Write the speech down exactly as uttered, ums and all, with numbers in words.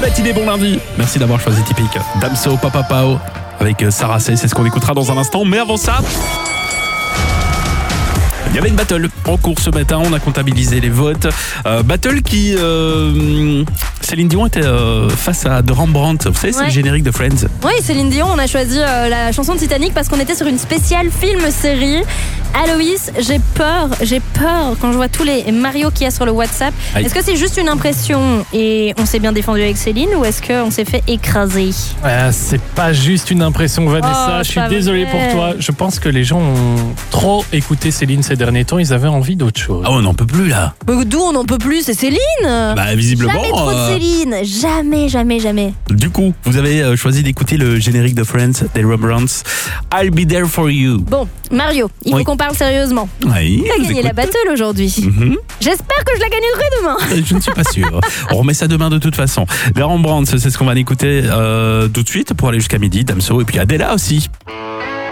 matinée, bon lundi. Merci d'avoir choisi Typique. Damso, Papa Pao avec Sarah C, c'est ce qu'on écoutera dans un instant. Mais avant ça, il y avait une battle en cours ce matin, on a comptabilisé les votes. Euh, battle qui... Euh, Céline Dion était euh, face à The Rembrandt. Vous savez, c'est ouais. le générique de Friends. Oui, Céline Dion, on a choisi euh, la chanson de Titanic parce qu'on était sur une spéciale film-série. Aloïs, j'ai peur, j'ai peur quand je vois tous les Mario qu'il y a sur le WhatsApp. Aïe. Est-ce que c'est juste une impression et on s'est bien défendu avec Céline ou est-ce qu'on s'est fait écraser? euh, C'est pas juste une impression, Vanessa. Oh, je suis désolé vrai. pour toi. Je pense que les gens ont trop écouté Céline ces derniers temps. Ils avaient envie d'autre chose. Ah, on n'en peut plus là. Mais d'où on n'en peut plus? C'est Céline. Bah, visiblement. Jamais trop de Céline. Jamais, jamais, jamais. Du coup, vous avez choisi d'écouter le générique de Friends, des Rembrandts. I'll be there for you. Bon, Mario, il oui. faut qu'on parle sérieusement. Oui, tu as gagné la battle aujourd'hui. Mm-hmm. J'espère que je la gagnerai demain. Je ne suis pas sûr. On remet ça demain de toute façon. Les Rembrandts, c'est ce qu'on va écouter euh, tout de suite pour aller jusqu'à midi. Damso et puis Adela aussi.